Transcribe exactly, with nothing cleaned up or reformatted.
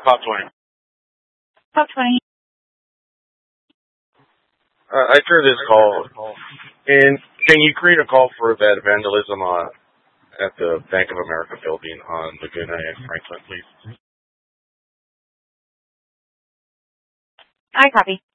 Top twenty. Top twenty. Uh, I heard this call. And can you create a call for that vandalism uh, at the Bank of America building on Laguna and Franklin, please? I copy.